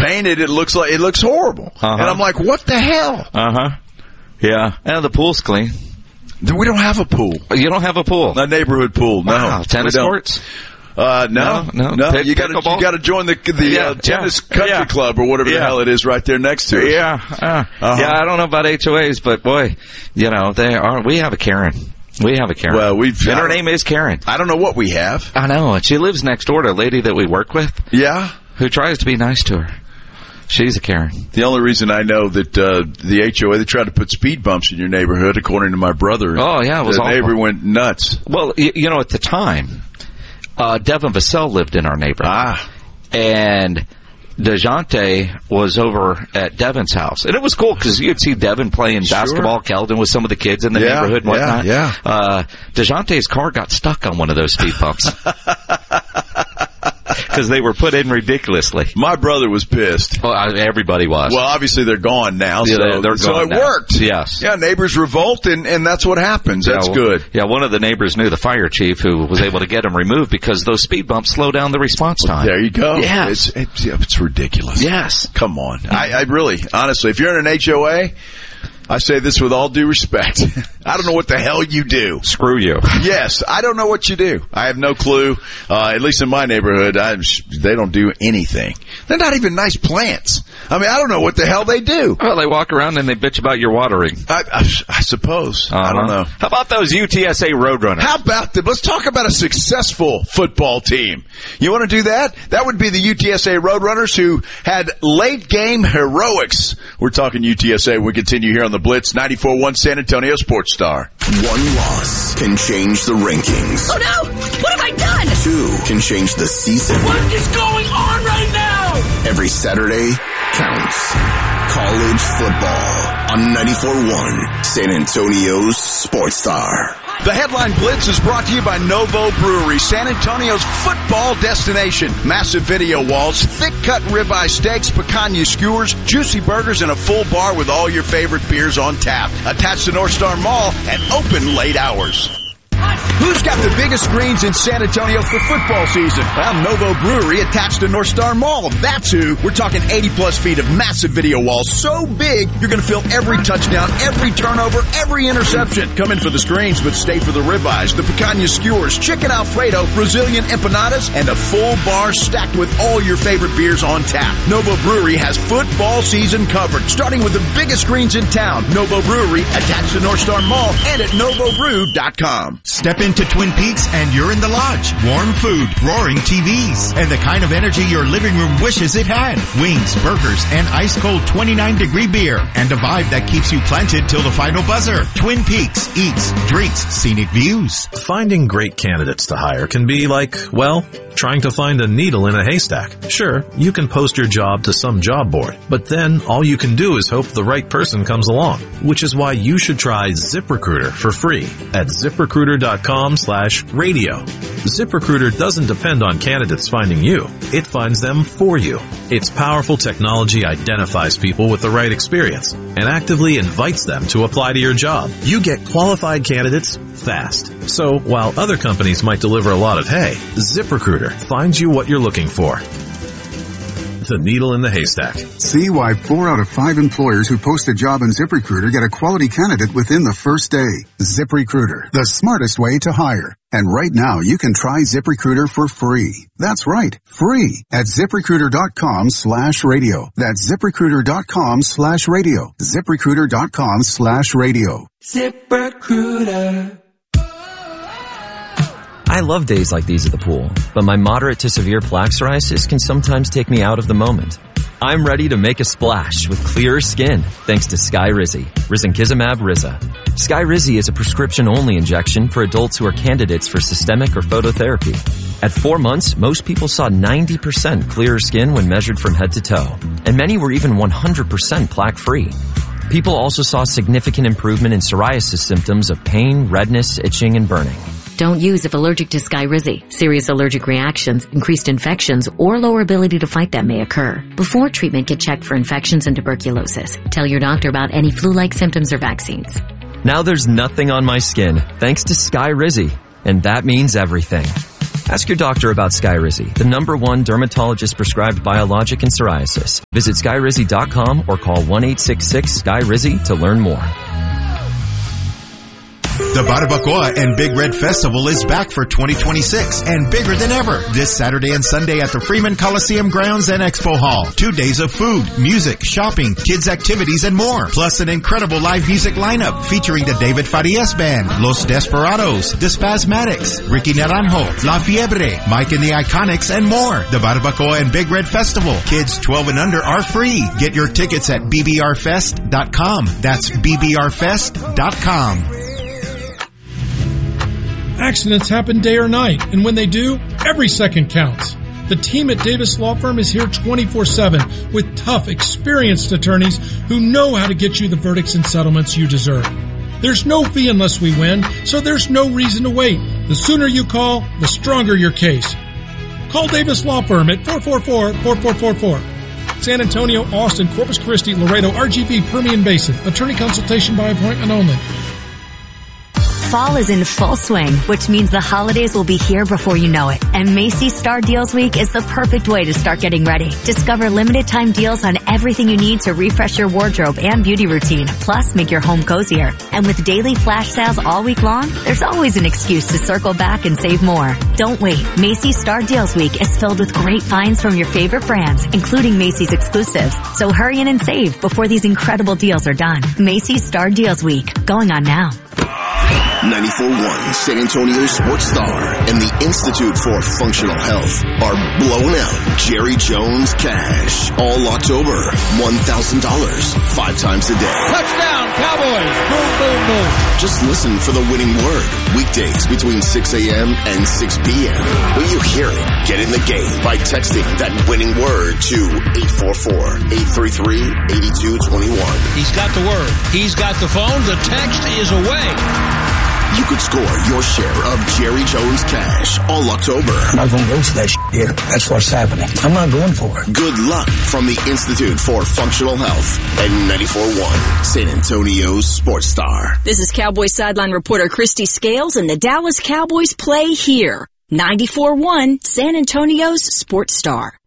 painted, it looks horrible. And I'm like, what the hell? Yeah. And the pool's clean. We don't have a pool. You don't have a pool? A neighborhood pool. Wow. No. Tennis courts? No. You got to join the tennis country club or whatever the hell it is right there next to it. Yeah. Yeah, I don't know about HOAs, but boy, we have a Karen. We have a Karen. Well, and her name is Karen. I don't know what we have. I know. And she lives next door to a lady that we work with. Yeah. Who tries to be nice to her. She's a Karen. The only reason I know that the HOA, they tried to put speed bumps in your neighborhood, according to my brother. Oh, yeah, it was awful. The neighbor went nuts. Well, at the time, Devin Vassell lived in our neighborhood. And DeJounte was over at Devin's house. And it was cool because you'd see Devin playing basketball, Keldon with some of the kids in the neighborhood and whatnot. DeJounte's car got stuck on one of those speed bumps. Because they were put in ridiculously. My brother was pissed. Well, everybody was. Well, obviously they're gone now. Yeah, they're gone so it now. Worked. Yes. Yeah, neighbors revolt, and that's what happens. That's good. Yeah, one of the neighbors knew the fire chief who was able to get him removed because those speed bumps slow down the response time. There you go. Yeah. It's ridiculous. Yes. Come on. I really, honestly, if you're in an HOA, I say this with all due respect. I don't know what the hell you do. Screw you. Yes, I don't know what you do. I have no clue. At least in my neighborhood, they don't do anything. They're not even nice plants. I mean, I don't know what the hell they do. Well, they walk around and they bitch about your watering. I suppose. I don't know. How about those UTSA Roadrunners? How about them? Let's talk about a successful football team. You want to do that? That would be the UTSA Roadrunners, who had late game heroics. We're talking UTSA. We continue here on the Blitz 94.1 San Antonio Sports Star. One loss can change the rankings. Oh no! What have I done? 2 can change the season. What is going on right now? Every Saturday counts. College football on 94.1 San Antonio's Sports Star. The Headline Blitz is brought to you by Novo Brewery, San Antonio's football destination. Massive video walls, thick-cut ribeye steaks, picanha skewers, juicy burgers, and a full bar with all your favorite beers on tap. Attached to North Star Mall and open late hours. Who's got the biggest screens in San Antonio for football season? Well, Novo Brewery, attached to North Star Mall. That's who. We're talking 80-plus feet of massive video walls, so big you're going to feel every touchdown, every turnover, every interception. Come in for the screens, but stay for the ribeyes, the picanha skewers, chicken Alfredo, Brazilian empanadas, and a full bar stacked with all your favorite beers on tap. Novo Brewery has football season covered, starting with the biggest screens in town. Novo Brewery, attached to North Star Mall, and at NovoBrew.com. Step into Twin Peaks and you're in the lodge. Warm food, roaring TVs, and the kind of energy your living room wishes it had. Wings, burgers, and ice-cold 29-degree beer. And a vibe that keeps you planted till the final buzzer. Twin Peaks eats, drinks, scenic views. Finding great candidates to hire can be like, well, trying to find a needle in a haystack. Sure, you can post your job to some job board, but then all you can do is hope the right person comes along, which is why you should try ZipRecruiter for free at ZipRecruiter.com/radio. ZipRecruiter doesn't depend on candidates finding you. It finds them for you. Its powerful technology identifies people with the right experience and actively invites them to apply to your job. You get qualified candidates fast. So while other companies might deliver a lot of hay, ZipRecruiter finds you what you're looking for. The needle in the haystack. See why 4 out of 5 employers who post a job in ZipRecruiter get a quality candidate within the first day. ZipRecruiter, the smartest way to hire. And right now, you can try ZipRecruiter for free. That's right, free at ZipRecruiter.com/radio. That's ZipRecruiter.com/radio. ZipRecruiter.com/radio. ZipRecruiter. I love days like these at the pool, but my moderate to severe plaque psoriasis can sometimes take me out of the moment. I'm ready to make a splash with clearer skin thanks to Skyrizi, Risankizumab Riza. Skyrizi is a prescription-only injection for adults who are candidates for systemic or phototherapy. At 4 months, most people saw 90% clearer skin when measured from head to toe, and many were even 100% plaque-free. People also saw significant improvement in psoriasis symptoms of pain, redness, itching, and burning. Don't use if allergic to Skyrizi. Serious allergic reactions, increased infections, or lower ability to fight them may occur. Before treatment, get checked for infections and tuberculosis. Tell your doctor about any flu-like symptoms or vaccines. Now there's nothing on my skin thanks to Skyrizi, and that means everything. Ask your doctor about Skyrizi, the #1 dermatologist-prescribed biologic in psoriasis. Visit Skyrizi.com or call 1-866-SKY-RIZZI to learn more. The Barbacoa and Big Red Festival is back for 2026 and bigger than ever this Saturday and Sunday at the Freeman Coliseum Grounds and Expo Hall. 2 days of food, music, shopping, kids activities, and more. Plus an incredible live music lineup featuring the David Farias Band, Los Desperados, The Spasmatics, Ricky Naranjo, La Fiebre, Mike and the Iconics, and more. The Barbacoa and Big Red Festival. Kids 12 and under are free. Get your tickets at bbrfest.com. That's bbrfest.com. Accidents happen day or night, and when they do, every second counts. The team at Davis Law Firm is here 24/7 with tough, experienced attorneys who know how to get you the verdicts and settlements you deserve. There's no fee unless we win, so there's no reason to wait. The sooner you call, the stronger your case. Call Davis Law Firm at 444-4444. San Antonio, Austin, Corpus Christi, Laredo, RGV, Permian Basin. Attorney consultation by appointment only. Fall is in full swing, which means the holidays will be here before you know it. And Macy's Star Deals Week is the perfect way to start getting ready. Discover limited time deals on everything you need to refresh your wardrobe and beauty routine, plus make your home cozier. And with daily flash sales all week long, there's always an excuse to circle back and save more. Don't wait. Macy's Star Deals Week is filled with great finds from your favorite brands, including Macy's exclusives. So hurry in and save before these incredible deals are done. Macy's Star Deals Week, going on now. 94.1 San Antonio Sports Star and the Institute for Functional Health are blowing out Jerry Jones cash all October. $1,000 5 times a day. Touchdown, Cowboys! Boom, boom, boom. Just listen for the winning word. Weekdays between 6 a.m. and 6 p.m. When you hear it, get in the game by texting that winning word to 844-833-8221. He's got the word. He's got the phone. The text is away. You could score your share of Jerry Jones cash all October. I'm not going to go to that here. That's what's happening. I'm not going for it. Good luck from the Institute for Functional Health and 94.1 San Antonio's Sports Star. This is Cowboys sideline reporter Christy Scales, and the Dallas Cowboys play here. 94.1 San Antonio's Sports Star.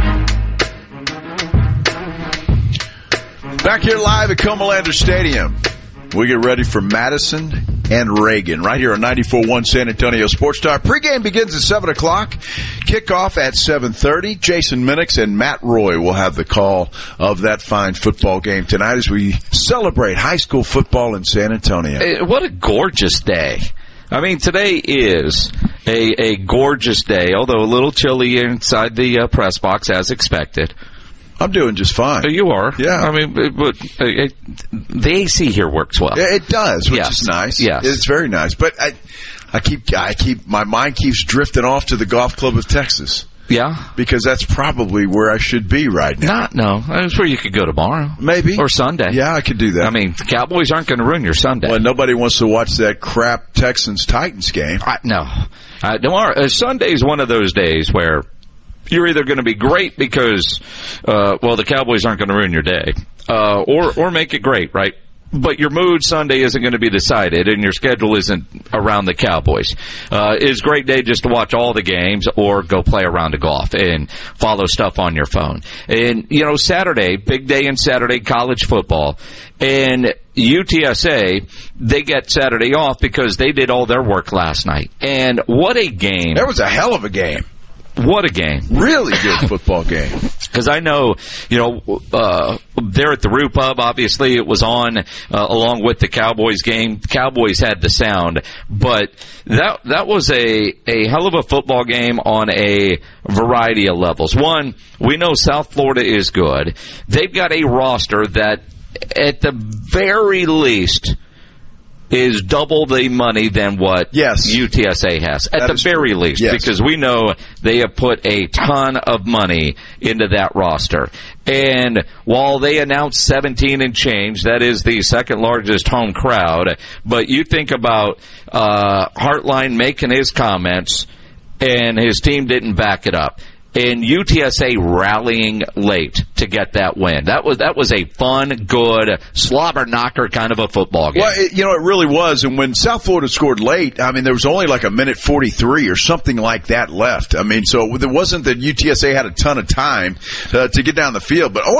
Back here live at Comalander Stadium. We get ready for Madison and Reagan right here on 94.1 San Antonio Sports Star. Pregame begins at 7 o'clock. Kickoff at 7:30. Jason Minix and Matt Roy will have the call of that fine football game tonight as we celebrate high school football in San Antonio. What a gorgeous day. I mean, today is a gorgeous day, although a little chilly inside the press box as expected. I'm doing just fine. You are. Yeah. I mean, but the AC here works well. It does, which is nice. Yes. It's very nice. But I keep my mind keeps drifting off to the Golf Club of Texas. Yeah. Because that's probably where I should be right now. No. That's where you could go tomorrow. Maybe. Or Sunday. Yeah, I could do that. I mean, the Cowboys aren't going to ruin your Sunday. Well, nobody wants to watch that crap Texans-Titans game. No. Tomorrow, Sunday is one of those days where you're either going to be great because, the Cowboys aren't going to ruin your day, or make it great, right? But your mood Sunday isn't going to be decided, and your schedule isn't around the Cowboys. It's a great day just to watch all the games or go play a round of golf and follow stuff on your phone. And, Saturday, big day in Saturday college football. And UTSA, they get Saturday off because they did all their work last night. And what a game. That was a hell of a game. What a game. Really good football game. Because I know, there at the Roo Pub, obviously it was on along with the Cowboys game. The Cowboys had the sound, but that was a hell of a football game on a variety of levels. One, we know South Florida is good. They've got a roster that, at the very least, is double the money than what UTSA has, at the very least, because we know they have put a ton of money into that roster. And while they announced 17 and change, that is the second largest home crowd, but you think about Hartline making his comments, and his team didn't back it up. in UTSA rallying late to get that win. That was a fun, good, slobber knocker kind of a football game. Well, it really was. And when South Florida scored late, I mean, there was only like a minute 43 or something like that left. I mean, so it wasn't that UTSA had a ton of time to get down the field. But